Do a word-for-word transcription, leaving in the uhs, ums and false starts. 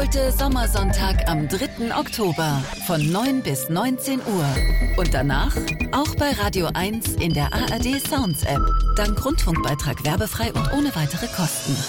Heute Sommersonntag am dritten Oktober von neun bis neunzehn Uhr. Und danach auch bei Radio eins in der A R D Sounds App. Dank Rundfunkbeitrag werbefrei und ohne weitere Kosten.